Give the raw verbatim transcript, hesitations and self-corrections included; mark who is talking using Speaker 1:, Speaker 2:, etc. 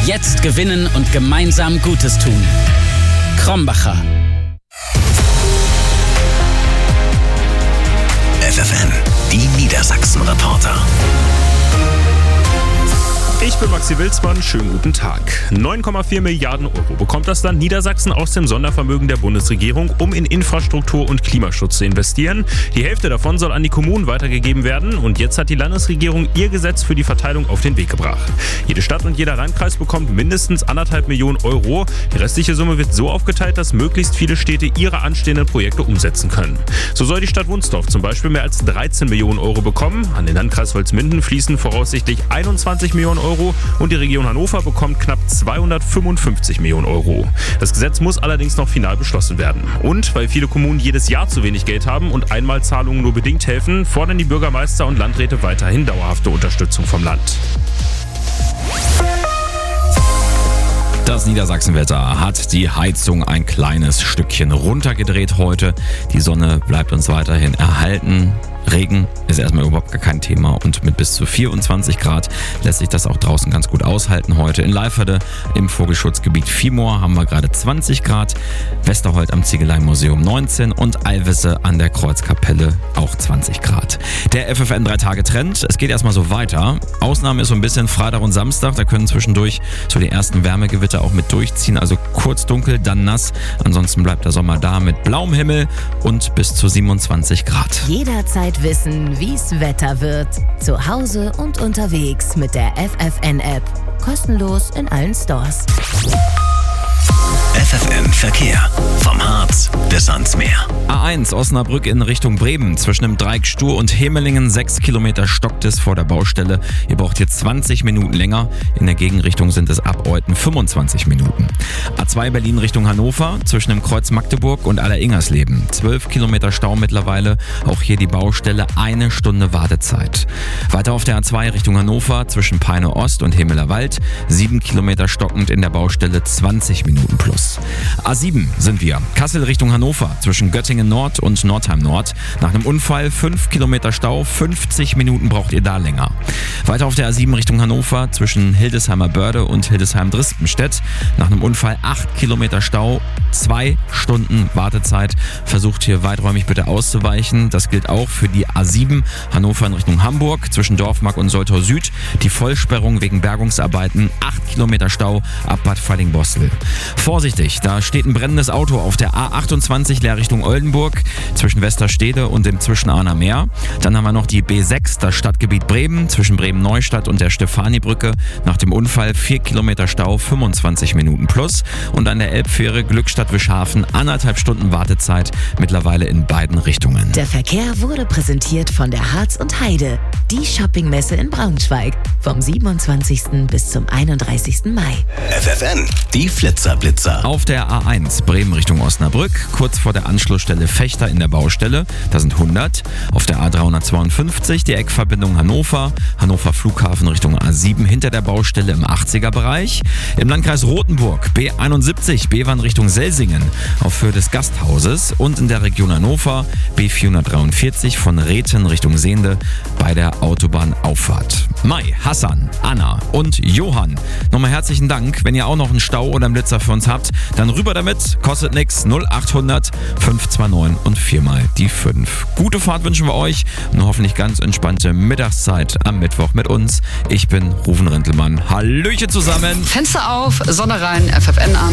Speaker 1: Jetzt gewinnen und gemeinsam Gutes tun. Krombacher.
Speaker 2: F F N, die Niedersachsen-Reporter.
Speaker 3: Ich bin Maxi Wilsmann, schönen guten Tag. neun Komma vier Milliarden Euro bekommt das Land Niedersachsen aus dem Sondervermögen der Bundesregierung, um in Infrastruktur und Klimaschutz zu investieren. Die Hälfte davon soll an die Kommunen weitergegeben werden und jetzt hat die Landesregierung ihr Gesetz für die Verteilung auf den Weg gebracht. Jede Stadt und jeder Landkreis bekommt mindestens anderthalb Millionen Euro. Die restliche Summe wird so aufgeteilt, dass möglichst viele Städte ihre anstehenden Projekte umsetzen können. So soll die Stadt Wunsdorf zum Beispiel mehr als dreizehn Millionen Euro bekommen. An den Landkreis Holzminden fließen voraussichtlich einundzwanzig Millionen Euro. Und die Region Hannover bekommt knapp zweihundertfünfundfünfzig Millionen Euro. Das Gesetz muss allerdings noch final beschlossen werden. Und weil viele Kommunen jedes Jahr zu wenig Geld haben und Einmalzahlungen nur bedingt helfen, fordern die Bürgermeister und Landräte weiterhin dauerhafte Unterstützung vom Land.
Speaker 4: Das Niedersachsenwetter hat die Heizung ein kleines Stückchen runtergedreht heute. Die Sonne bleibt uns weiterhin erhalten. Regen ist erstmal überhaupt gar kein Thema und mit bis zu vierundzwanzig Grad lässt sich das auch draußen ganz gut aushalten heute. In Leiferde im Vogelschutzgebiet Viehmoor haben wir gerade zwanzig Grad, Westerholt am Ziegeleimuseum neunzehn und Alvisse an der Kreuzkapelle auch zwanzig Grad. Der F F N drei Tage Trend, es geht erstmal so weiter. Ausnahme ist so ein bisschen Freitag und Samstag, da können zwischendurch so die ersten Wärmegewitter auch mit durchziehen, also kurz dunkel, dann nass. Ansonsten bleibt der Sommer da mit blauem Himmel und bis zu siebenundzwanzig Grad.
Speaker 5: Jederzeit wissen, wie's Wetter wird. Zu Hause und unterwegs mit der F F N-App. Kostenlos in allen Stores.
Speaker 2: F F N Verkehr. Vom Harz bis ans Meer.
Speaker 4: A eins Osnabrück in Richtung Bremen. Zwischen dem Dreieck Stur und Hemelingen sechs Kilometer stockt es vor der Baustelle. Ihr braucht hier zwanzig Minuten länger. In der Gegenrichtung sind es ab Euten fünfundzwanzig Minuten. A zwei Berlin Richtung Hannover. Zwischen dem Kreuz Magdeburg und Aller-Ingersleben. zwölf Kilometer Stau mittlerweile. Auch hier die Baustelle. Eine Stunde Wartezeit. Weiter auf der A zwei Richtung Hannover. Zwischen Peine Ost und Hemeler Wald. sieben Kilometer stockend in der Baustelle. zwanzig Minuten plus. A sieben sind wir. Kassel Richtung Hannover. Zwischen Göttingen Nord und Nordheim Nord. Nach einem Unfall fünf Kilometer Stau. fünfzig Minuten braucht ihr da länger. Weiter auf der A sieben Richtung Hannover. Zwischen Hildesheimer Börde und Hildesheim-Drispenstedt. Nach einem Unfall acht Kilometer Stau. zwei Stunden Wartezeit. Versucht hier weiträumig bitte auszuweichen. Das gilt auch für die A sieben Hannover in Richtung Hamburg. Zwischen Dorfmark und Soltau Süd. Die Vollsperrung wegen Bergungsarbeiten. acht Kilometer Stau ab Bad Falling-Bostel. Vorsichtig, da steht ein brennendes Auto auf der A achtundzwanzig leer Richtung Oldenburg zwischen Westerstede und dem Zwischenahner Meer. Dann haben wir noch die B sechs, das Stadtgebiet Bremen, zwischen Bremen-Neustadt und der Stefanibrücke. Nach dem Unfall vier Kilometer Stau, fünfundzwanzig Minuten plus. Und an der Elbfähre Glückstadt-Wischhafen anderthalb Stunden Wartezeit, mittlerweile in beiden Richtungen.
Speaker 5: Der Verkehr wurde präsentiert von der Harz und Heide, die Shoppingmesse in Braunschweig, vom siebenundzwanzigsten bis zum einunddreißigsten Mai.
Speaker 2: F F N, die Flitzerblitzer.
Speaker 4: Auf der A eins Bremen Richtung Osnabrück, kurz vor der Anschlussstelle Fechter in der Baustelle, da sind hundert. Auf der A dreihundertzweiundfünfzig die Eckverbindung Hannover, Hannover Flughafen Richtung A sieben hinter der Baustelle im achtziger Bereich. Im Landkreis Rothenburg B einundsiebzig, B-Bahn Richtung Selsingen auf Höhe des Gasthauses und in der Region Hannover B vierhundertdreiundvierzig von Reten Richtung Sehnde bei der Autobahnauffahrt. Mai, Hassan, Anna und Johann, nochmal herzlichen Dank. Wenn ihr auch noch einen Stau oder einen Blitzer für uns habt, dann rüber damit, kostet nix, null achthundert fünf zwei neun und viermal die fünf. Gute Fahrt wünschen wir euch und hoffentlich ganz entspannte Mittagszeit am Mittwoch mit uns. Ich bin Rufen Rintelmann. Hallöchen zusammen.
Speaker 6: Fenster auf, Sonne rein, F F N an.